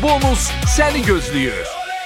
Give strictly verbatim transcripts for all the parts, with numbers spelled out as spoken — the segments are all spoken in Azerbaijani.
bonus səni gözləyir.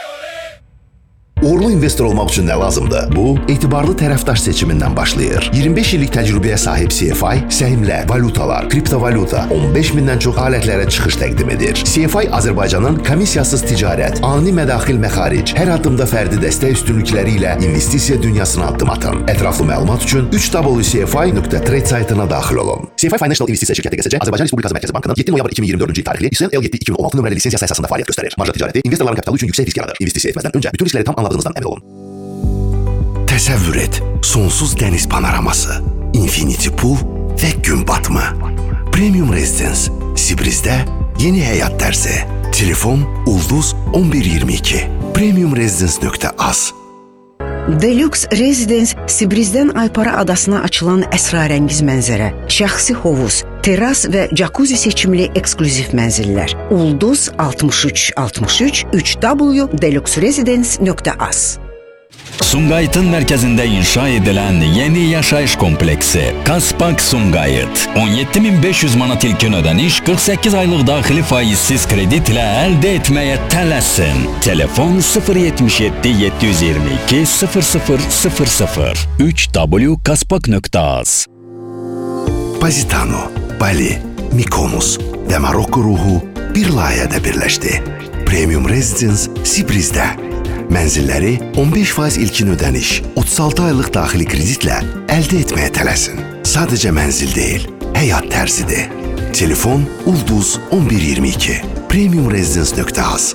Uğurlu investor olmaq üçün nə lazımdır? Bu, etibarlı tərəfdaş seçimindən başlayır. iyirmi beş illik təcrübəyə sahib C F I, səhmlər, valutalar, kriptovalyuta, on beş mindən çox alətlərə çıxış təqdim edir. C F I Azərbaycanın komissiyasız ticarət, ani mədaxil məxaric, hər addımda fərdi dəstək üstünlükləri ilə investisiya dünyasına addım atın. Ətraflı məlumat üçün üç w c f i nöqtə trade saytına daxil olun. C F I Financial İnvestisiya şirkəti G S C Azərbaycan Respublikası Mərkəzi Bankının yeddi noyabr iki min iyirmi dördüncü il tarixli İSN L yeddi iki min on altı nömrəli lisensiyası əsasında fəaliyyət göstərir. Marja ticarəti investorların kapitalı üçün yüksək risk yaradır. İnvestisiya etməzdən öncə bütün riskləri tam anladığınızdan əmin olun. Təsəvvür et, sonsuz dəniz panoraması, infinity pool və gün batımı. Premium Residence, Sibrizdə yeni həyat tərzi. Telefon Ulduz on bir iyirmi iki. premium residence nöqtə az. Deluxe Residence Sibrizdən Aypara adasına açılan əsrarəngiz mənzərə, şəxsi hovuz, teras və jacuzzi seçimli eksklüziv mənzillər. Ulduz altmış üç altmış üç üç w deluxe residence nöqtə az. Sumqayıtın mərkəzində inşa edilən yeni yaşayış kompleksi Kaspak Sumqayıt. on yeddi min beş yüz manat ilkin ödəniş, qırx səkkiz aylıq daxili faizsiz kreditlə əldə etməyə tələsin. Telefon sıfır yetmiş yeddi yeddi yüz iyirmi iki sıfır sıfır sıfır sıfır üç w kaspak nöqtə az. Positano, Bali, Mykonos və Marokko ruhu bir layihədə birləşdi. Premium Residence Sibrizdə. Mənzilləri on beş faiz ilkin ödəniş, otuz altı aylıq daxili kreditlə əldə etməyə tələsin. Sadəcə mənzil deyil, həyat tərzidir. Telefon Ulduz on bir iyirmi iki. premium residence nöqtə az.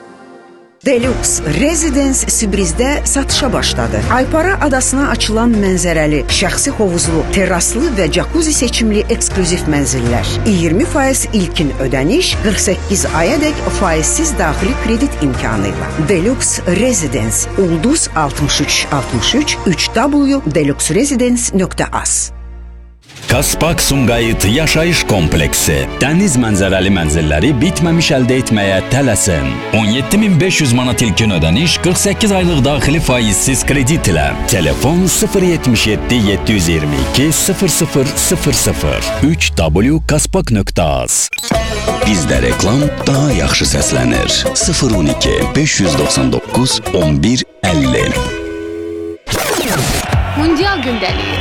Deluxe Residence Sibrizdə satışa başladı. Aypara adasına açılan mənzərəli, şəxsi hovuzlu, teraslı və jacuzzi seçimli eksklüziv mənzillər. iyirmi faiz ilkin ödəniş, qırx səkkiz ayadək faizsiz daxili kredit imkanı ilə. Deluxe Residence Ulduz altmış üç altmış üç üç w deluxe residence nöqtə az. Kaspak Sumqayıt yaşayış kompleksi. Dəniz mənzərəli mənzilləri bitməmiş əldə etməyə tələsin. on yeddi min beş yüz manat ilkin ödəniş, qırx səkkiz aylıq daxili faizsiz kredit ilə. Telefon sıfır yetmiş yeddi yeddi yüz iyirmi iki sıfır sıfır sıfır sıfır üç w kaspak nöqtə az. Bizdə reklam daha yaxşı səslənir. sıfır on iki beş yüz doxsan doqquz on bir əlli. Mundial gündəliyi.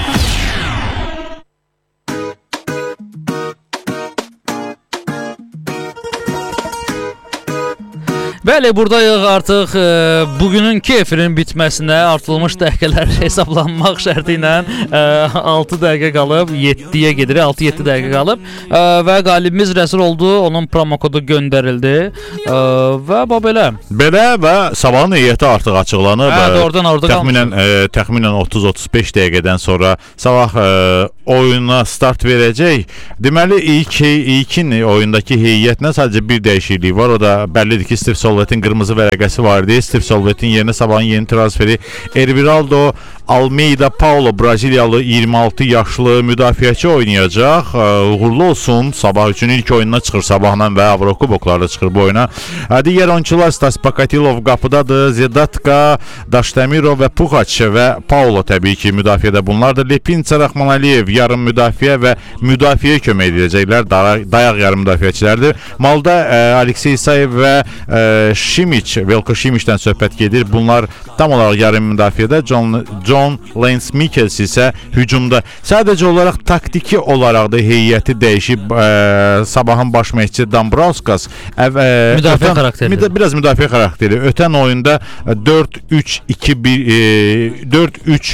Bəli, buradayıq artıq e, bugününkü efirin bitməsinə artılmış dəqiqələr hesablanmaq şərti ilə e, altı dəqiqə qalıb, yeddiyə gedir, altı yeddi dəqiqə qalıb e, və qalibimiz Rəsul oldu, onun promokodu göndərildi e, və bu belə. Belə və sabahın heyəti artıq açıqlanıb. Hə, doğrudan orada təxminən, e, təxminən otuz otuz beş dəqiqədən sonra sabah e, oyuna start verəcək. Deməli, ilk, ilkin oyundakı heyətlə sadəcə bir dəyişiklik var, o da bəllidir ki, Steve Solvetin qırmızı vərəqəsi var idi. Steve Solvetin yerinə sabahın yeni transferi Everaldo Almeida Paulo, Braziliyalı iyirmi altı yaşlı müdafiəçi oynayacaq. Uğurlu olsun. Sabah üçün ilk oyununa çıxır sabahla və Avrokuboklarda çıxır bu oyuna. Digər oyunçular Stas Pakatilov qapıdadır. Zedatka, Daşdəmirov və Puxaç və Paulo təbii ki müdafiədə bunlardır. Lepinça, Raxmanaliyev yarım müdafiə və müdafiəyə kömək edəcəklər. Dayaq yarım müdafiəçilərdir. Malda e, Aleksey Isayev və e, Şimiç, Velko Şimiçdən söhbət gedir. Bunlar tam olaraq yarım müdafiədə. John, John Lance Mikkels isə hücumda. Sadəcə olaraq taktiki olaraq da heyəti dəyişib. E, sabahın baş məşqçisi Dambrauskas e, müdafiə xarakterli. Müda, biraz müdafiə xarakterli. Ötən oyunda dörd üç iki bir dörd üç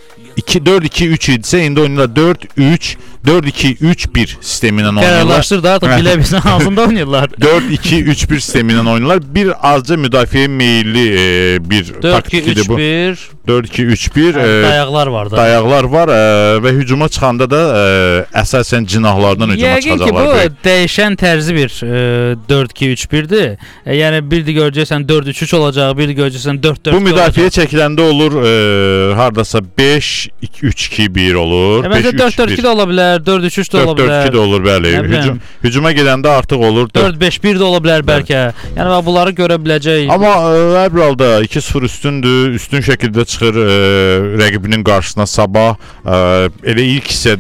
iki dörd iki üç idisə, indi oyunda dörd üç dörd iki üç bir sistemi ilə oynayırlar. Qərarlaşdır da artıq bilə bilsən ağzında oynayırlar. dörd iki üç bir sistemi ilə oynayırlar. Bir azca müdafiəyə meyilli e, bir taktikdir bu. dörd iki üç bir e, dayaqlar var da. Dayaqlar var e, və hücuma çıxanda da e, əsasən cinahlardan hücuma Yəqin çıxacaqlar. Yəqin ki, bu dəyişən tərzi bir e, dörd iki üç birdir. E, yəni bir də görəcəksən dörd üç üç olacaq, bir də görəcəksən dörd dörd. Bu müdafiəyə çəkiləndə olur e, hardasa beş üç iki bir olur. E, Məncə dörd dörd iki də ola bilər, dörd üç üç də ola bilər. dörd dörd iki də olur, bəli. Hücum, hücuma gedəndə artıq olur. dörd beş bir də ola bilər bəlkə. Yəni bax bunları görə biləcək. Amma hər bir halda iki sıfır üstündür. Üstün şəkildə çıxır e, rəqibinin qarşısına sabah. E, elə ilk hissədə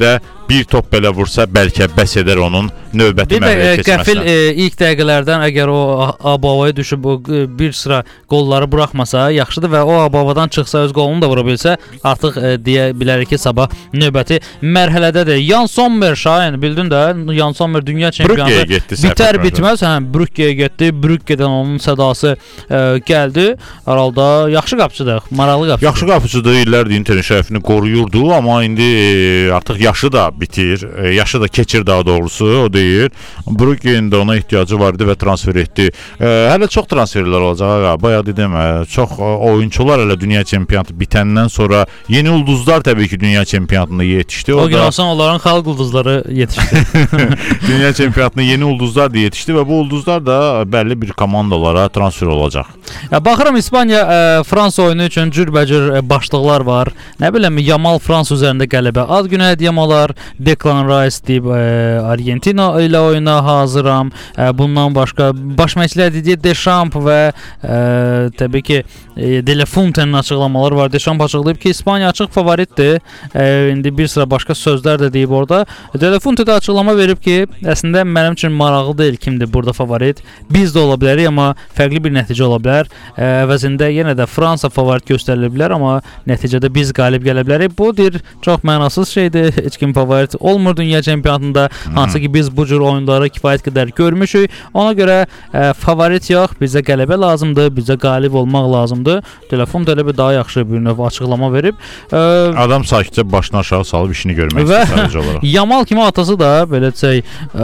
bir top belə vursa bəlkə bəs edər onun növbəti Bir də mərhələyə e, qəfil keçməsinə. e, ilk dəqiqələrdən əgər o Abavaya düşüb o, e, bir sıra qolları buraxmasa yaxşıdır və o Abavadan çıxsa öz qolunu da vura bilsə artıq e, deyə bilərik ki, sabah növbəti mərhələdədir. Jan Sommer Şahin bildin də, Jan Sommer dünya çempionatı bitər bitməz, hə, Brüggeyə getdi. Brüggedən onun sədası e, gəldi. Aralda yaxşı qapıcıdır, maraqlı qapıcıdır. Yaxşı qapıcıdır, illərdir Interin şərəfini qoruyurdu, amma indi e, artıq yaşı da bitir, e, yaşı da keçir daha doğrusu, o deyir. Bruggenin də ona ehtiyacı var idi və transfer etdi. E, hələ çox transferlər olacaq ağa. Bayaq dedim, e, çox e, oyunçular hələ dünya çempionatı bitəndən sonra yeni ulduzlar təbii ki dünya çempionatında yetişdi. O, o gün olsan onların xalq ulduzları yetişdi. Dünya çempionatında yeni ulduzlar da yetişdi və bu ulduzlar da bəlli bir komandalara transfer olacaq. Ya baxıram İspaniya e, Fransa oyunu üçün cürbəcür e, başlıqlar var. Nə bilim Yamal Fransa üzərində qələbə. Ad günə hədiyyəmalar, Declan Rice deyib e, Argentina ilə oyuna hazıram. E, bundan başqa baş məşqçilər Didier Deschamps və e, təbii ki e, De La Fuente'nin açıqlamaları var. Deschamps açıqlayıb ki, İspaniya açıq favoritdir. E, indi bir sıra başqa sözlər də deyib orada. De La Fuente də açıqlama verib ki, əslində mənim üçün maraqlı deyil kimdir burada favorit. Biz də ola bilərik, amma fərqli bir nəticə ola bilər. Ə, əvəzində yenə də Fransa favorit göstərilə bilər, amma nəticədə biz qalib gələ bilərik. Bu bir çox mənasız şeydir. Heç kim favorit olmur dünya çempionatında. Hmm. Hansı ki biz bu cür oyunları kifayət qədər görmüşük. Ona görə ə, favorit yox, bizə qələbə lazımdır, bizə qalib olmaq lazımdır. Telefon tələbi daha yaxşı bir növ açıqlama verib. Ə, Adam sakitcə başını aşağı salıb işini görmək istəyir sadəcə olaraq. Yamal kimi atası da belə deyək,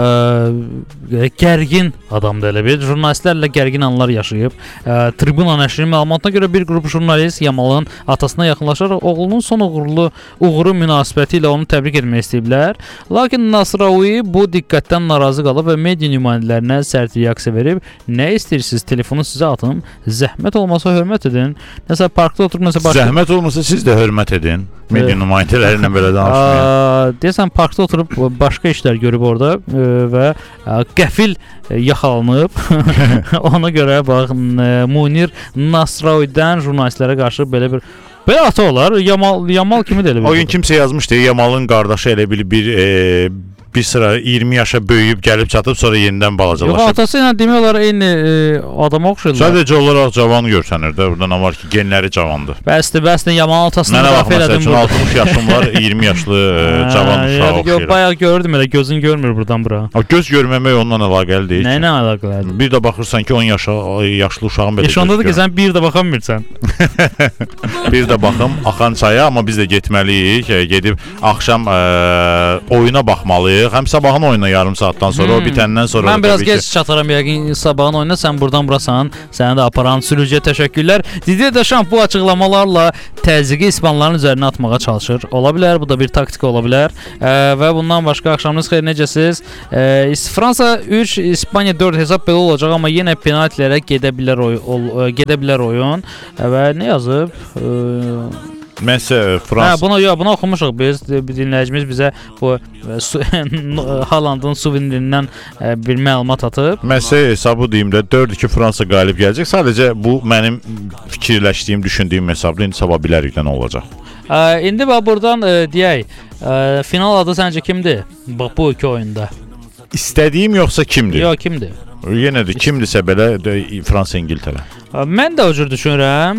ə, gərgin adamdır elə bir. Jurnalistlərlə gərgin anlar yaşayıb. Ə, Tribuna nəşrinin məlumatına görə bir qrup jurnalist Yamalın atasına yaxınlaşaraq oğlunun son uğurlu uğuru münasibəti ilə onu təbrik etmək istəyiblər. Lakin Nasraoui bu diqqətdən narazı qalıb və media nümayəndələrinə sərt reaksiya verib. Nə istəyirsiniz? Telefonu sizə atım. Zəhmət olmasa hörmət edin. Nəsə parkda oturub nəsə başqa Zəhmət olmasa siz də hörmət edin. Media nümayəndələrinə belə danışmayın. Deyəsən parkda oturub başqa işlər görüb orada ə, və ə, qəfil ə, yaxalanıb. Ona görə bax Munir Nasraoui'dən jurnalistlərə qarşı belə bir belə ata olar. Yamal Yamal kimi də elə bir. O gün kimsə yazmışdı, Yamalın qardaşı elə bir bir e, bir sıra iyirmi yaşa böyüyüb gəlib çatıb sonra yenidən balacalaşıb. Yox, atası ilə demək olar eyni e, adama oxşayırlar. Sadəcə olaraq cavan görsənir də. Burada nə var ki, genləri cavandır. Bəsdir, bəsdir. Yamal atasını Mənə müdafiə baxma, elədim. altmış yaşım var, iyirmi yaşlı e, cavan uşaq oxşayır. oxşayır. Bayaq gördüm elə, gözün görmür buradan bura. O göz görməmək ondan əlaqəli deyil. Nə ilə əlaqəlidir? Bir də baxırsan ki, on yaşa yaşlı uşağın belə. Heç ondadır ki, sən bir də baxa bilmirsən. Bir də baxım axan çaya, amma biz də getməliyik. Gedib axşam ə, oyuna baxmalıyıq. Həm sabahın oyununa yarım saatdan sonra, hmm. o bitəndən sonra. Mən biraz gec çataram yəqin sabahın oyuna. Sən buradan burasan, səni də aparan sürücüyə təşəkkürlər. Didier Deschamps bu açıqlamalarla təzyiqi İspanların üzərinə atmağa çalışır. Ola bilər, bu da bir taktika ola bilər. E, və bundan başqa axşamınız xeyir, necəsiz? E, Fransa üç, İspaniya dörd hesab belə olacaq, amma yenə penaltilərə gedə bilər oy, ol, gedə bilər oyun. E, və nə yazıb? E, Məsələn, Fransa. Hə, bunu yox, bunu oxumuşuq biz. Dinləyicimiz bizə bu Haalandın suvenirindən bir məlumat atıb. Məsələn, hesabı deyim də dörd iki Fransa qalib gələcək. Sadəcə bu mənim fikirləşdiyim, düşündüyüm hesabdır. İndi sabah bilərik də nə olacaq. Ə, indi bax buradan ə, deyək, ə, final adı səncə kimdir? Bax bu iki oyunda. İstədiyim yoxsa kimdir? Yox, kimdir? Yenə də kimdirsə belə də, Fransa, İngiltərə. Ə, mən də o cür düşünürəm.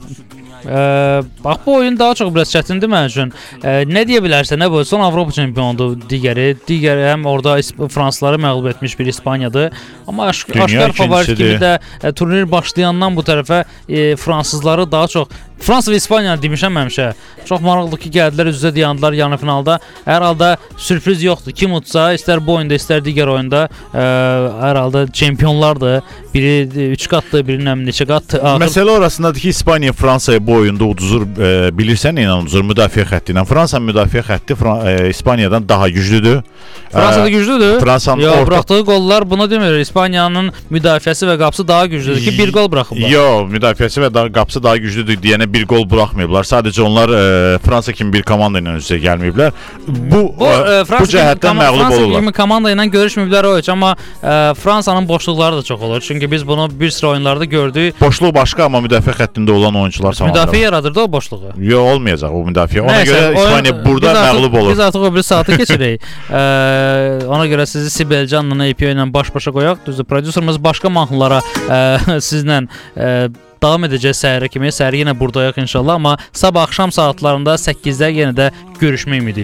Ee, bax bu oyun daha çox biraz çətindir mənim üçün. Ee, nə deyə bilərsən, nə bu? Son Avropa çempionudur digəri. Digəri həm orada fransızları məğlub etmiş bir İspaniyadır. Amma aş aşkar favorit kimi də e, turnir başlayandan bu tərəfə e, fransızları daha çox Fransa və İspaniyanı demişəm həmişə. Çox maraqlı ki, gəldilər, üz-üzə dayandılar yarı finalda. Hər halda sürpriz yoxdur. Kim utsa, istər bu oyunda, istər digər oyunda, ə, hər halda çempionlardır. Biri üç qatdır, biri neçə qatdır. Axır... Məsələ orasındadır ki, İspaniya Fransaya bu oyunda uduzur. E, bilirsən nə ilə uduzur? Müdafiə xətti ilə. Fransanın müdafiə xətti Fran e, İspaniyadan daha güclüdür. Fransa da güclüdür. Fransanın Yox, orta... buraxdığı qollar bunu demir. İspaniyanın müdafiəsi və qapısı daha güclüdür ki, bir qol buraxıblar. Yox, müdafiəsi və da, qapısı daha güclüdür deyənə bir qol buraxmayıblar. Sadəcə onlar e, Fransa kimi bir komanda ilə üz-üzə gəlməyiblər. Bu, bu, e, bu cəhətdən məğlub Fransa olurlar. kimi komanda ilə görüşməyiblər o heç, amma e, Fransanın boşluqları da çox olur. Çünki biz bunu bir sıra oyunlarda gördük. Boşluq başqa, amma müdafiə xəttində olan oyunçular tamamilə müdafiə yaradırdı o boşluğu. Yox, olmayacaq o müdafiə. Ona Nəysə, görə İspaniya oyun- burada biz artıq- məğlub olur. Biz artıq o bir saatı keçirik. Ə, ona görə sizi Sibel Canla A P O ilə baş-başa qoyaq. Düzdür, prodüserimiz başqa mahnılara ə, sizlə ə, davam edəcək səhərə kimi. Səhər yenə buradayıq inşallah, amma sabah axşam saatlarında səkkizdə yenə də görüşmək ümidi ilə.